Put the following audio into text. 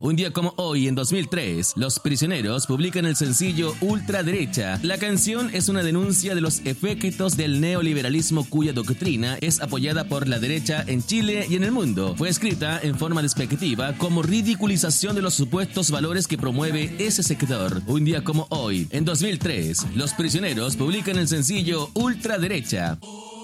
Un día como hoy, en 2003, Los Prisioneros publican el sencillo Ultraderecha. La canción es una denuncia de los efectos del neoliberalismo cuya doctrina es apoyada por la derecha en Chile y en el mundo. Fue escrita en forma despectiva como ridiculización de los supuestos valores que promueve ese sector. Un día como hoy, en 2003, Los Prisioneros publican el sencillo Ultraderecha.